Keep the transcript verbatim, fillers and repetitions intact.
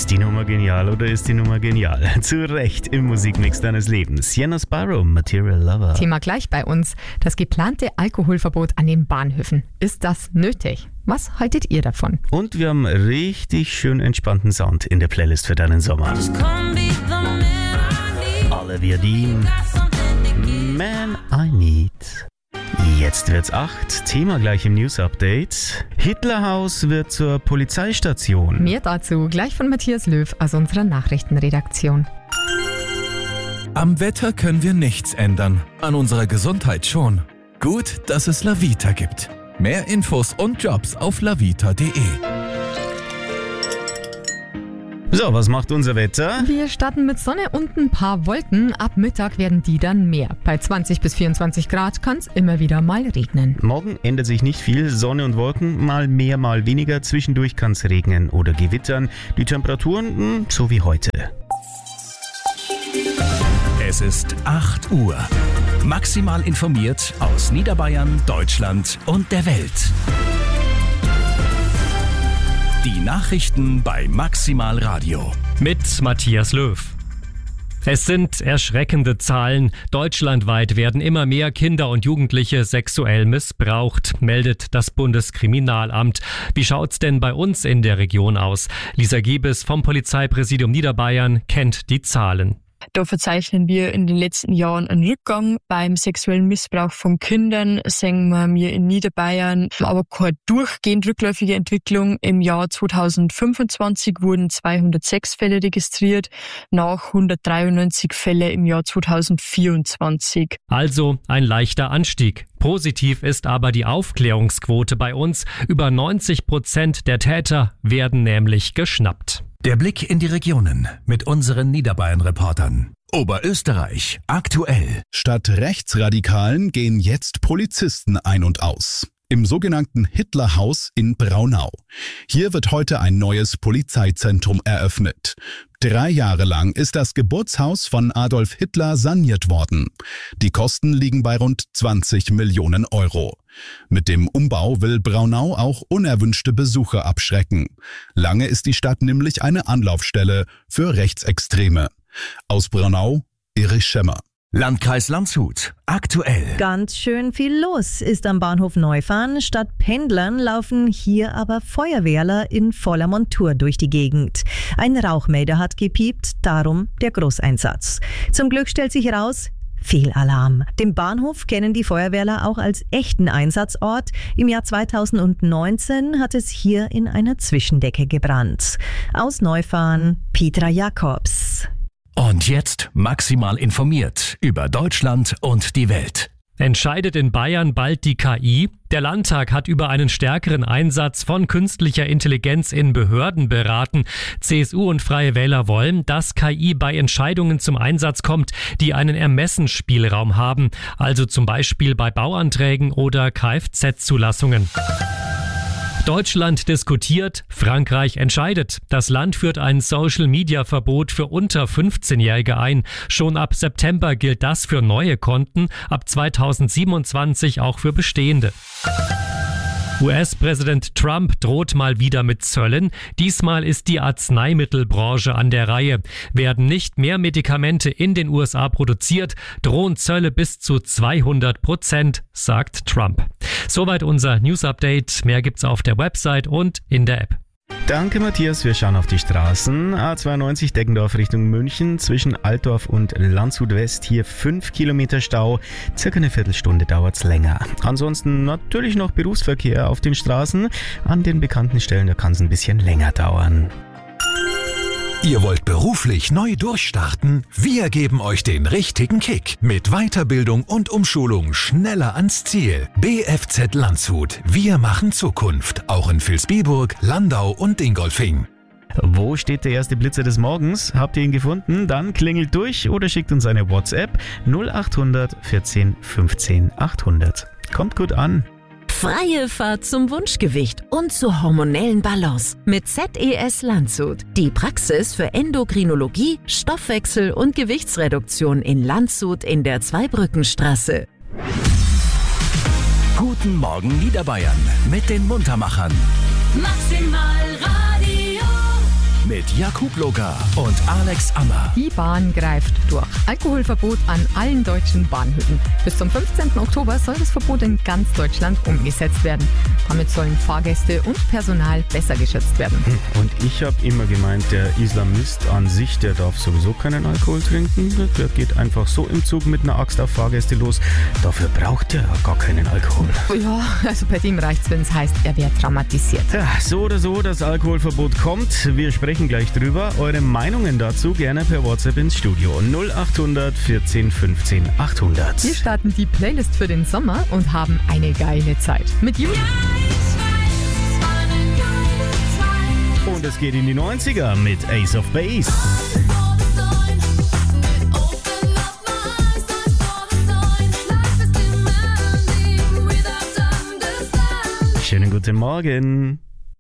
Ist die Nummer genial oder ist die Nummer genial? Zu Recht im Musikmix deines Lebens. Sienna Sparrow, Material Lover. Thema gleich bei uns. Das geplante Alkoholverbot an den Bahnhöfen. Ist das nötig? Was haltet ihr davon? Und wir haben richtig schön entspannten Sound in der Playlist für deinen Sommer. Olivia Dean, Man I Need. Jetzt wird's acht. Thema gleich im News-Update. Hitlerhaus wird zur Polizeistation. Mehr dazu gleich von Matthias Löw aus unserer Nachrichtenredaktion. Am Wetter können wir nichts ändern, an unserer Gesundheit schon. Gut, dass es Lavita gibt. Mehr Infos und Jobs auf lavita punkt de. So, was macht unser Wetter? Wir starten mit Sonne und ein paar Wolken. Ab Mittag werden die dann mehr. Bei zwanzig bis vierundzwanzig Grad kann es immer wieder mal regnen. Morgen ändert sich nicht viel. Sonne und Wolken, mal mehr, mal weniger. Zwischendurch kann es regnen oder gewittern. Die Temperaturen, mh, so wie heute. Es ist acht Uhr. Maximal informiert aus Niederbayern, Deutschland und der Welt. Die Nachrichten bei Maximal Radio. Mit Matthias Löw. Es sind erschreckende Zahlen. Deutschlandweit werden immer mehr Kinder und Jugendliche sexuell missbraucht, meldet das Bundeskriminalamt. Wie schaut's denn bei uns in der Region aus? Lisa Giebes vom Polizeipräsidium Niederbayern kennt die Zahlen. Da verzeichnen wir in den letzten Jahren einen Rückgang beim sexuellen Missbrauch von Kindern, sehen wir in Niederbayern, aber keine durchgehend rückläufige Entwicklung. Im Jahr zweitausendfünfundzwanzig wurden zweihundertsechs Fälle registriert, nach hundertdreiundneunzig Fälle im Jahr zweitausendvierundzwanzig. Also ein leichter Anstieg. Positiv ist aber die Aufklärungsquote bei uns. Über neunzig Prozent der Täter werden nämlich geschnappt. Der Blick in die Regionen mit unseren Niederbayern-Reportern. Oberösterreich aktuell. Statt Rechtsradikalen gehen jetzt Polizisten ein und aus. Im sogenannten Hitlerhaus in Braunau. Hier wird heute ein neues Polizeizentrum eröffnet. Drei Jahre lang ist das Geburtshaus von Adolf Hitler saniert worden. Die Kosten liegen bei rund zwanzig Millionen Euro. Mit dem Umbau will Braunau auch unerwünschte Besucher abschrecken. Lange ist die Stadt nämlich eine Anlaufstelle für Rechtsextreme. Aus Braunau, Erich Schemmer. Landkreis Landshut aktuell. Ganz schön viel los ist am Bahnhof Neufahren. Statt Pendlern laufen hier aber Feuerwehrler in voller Montur durch die Gegend. Ein Rauchmelder hat gepiept, darum der Großeinsatz. Zum Glück stellt sich heraus, Fehlalarm. Den Bahnhof kennen die Feuerwehrler auch als echten Einsatzort. Im Jahr zweitausendneunzehn hat es hier in einer Zwischendecke gebrannt. Aus Neufahren, Petra Jakobs. Und jetzt maximal informiert über Deutschland und die Welt. Entscheidet in Bayern bald die K I? Der Landtag hat über einen stärkeren Einsatz von künstlicher Intelligenz in Behörden beraten. C S U und Freie Wähler wollen, dass K I bei Entscheidungen zum Einsatz kommt, die einen Ermessensspielraum haben, also zum Beispiel bei Bauanträgen oder Kfz-Zulassungen. Deutschland diskutiert, Frankreich entscheidet. Das Land führt ein Social-Media-Verbot für unter fünfzehnjährige ein. Schon ab September gilt das für neue Konten, ab zweitausendsiebenundzwanzig auch für bestehende. U S-Präsident Trump droht mal wieder mit Zöllen. Diesmal ist die Arzneimittelbranche an der Reihe. Werden nicht mehr Medikamente in den U S A produziert, drohen Zölle bis zu zweihundert Prozent, sagt Trump. Soweit unser News-Update. Mehr gibt's auf der Website und in der App. Danke Matthias, wir schauen auf die Straßen. A zweiundneunzig Deggendorf Richtung München, zwischen Altdorf und Landshut West hier fünf Kilometer Stau. Circa eine Viertelstunde dauert's länger. Ansonsten natürlich noch Berufsverkehr auf den Straßen. An den bekannten Stellen, da kann es ein bisschen länger dauern. Ihr wollt beruflich neu durchstarten? Wir geben euch den richtigen Kick. Mit Weiterbildung und Umschulung schneller ans Ziel. B F Z Landshut. Wir machen Zukunft. Auch in Vilsbiburg, Landau und Dingolfing. Wo steht der erste Blitzer des Morgens? Habt ihr ihn gefunden? Dann klingelt durch oder schickt uns eine WhatsApp null achthundert vierzehn fünfzehn achthundert. Kommt gut an. Freie Fahrt zum Wunschgewicht und zur hormonellen Balance mit Z E S Landshut. Die Praxis für Endokrinologie, Stoffwechsel und Gewichtsreduktion in Landshut in der Zweibrückenstraße. Guten Morgen Niederbayern mit den Muntermachern. Maximal Radio. Mit Jakub Logar und Alex Ammer. Die Bahn greift durch. Alkoholverbot an allen deutschen Bahnhöfen. Bis zum fünfzehnten Oktober soll das Verbot in ganz Deutschland umgesetzt werden. Damit sollen Fahrgäste und Personal besser geschützt werden. Und ich habe immer gemeint, der Islamist an sich, der darf sowieso keinen Alkohol trinken. Der geht einfach so im Zug mit einer Axt auf Fahrgäste los. Dafür braucht er gar keinen Alkohol. Ja, also bei dem reicht's, wenn es heißt, er wäre traumatisiert. Ja, so oder so, das Alkoholverbot kommt. Wir sprechen gleich drüber. Eure Meinungen dazu gerne per WhatsApp ins Studio. null acht hundert vierzehn fünfzehn achthundert. Wir starten die Playlist für den Sommer und haben eine geile Zeit. Mit Julia. Und es geht in die neunziger mit Ace of Base. Schönen guten Morgen.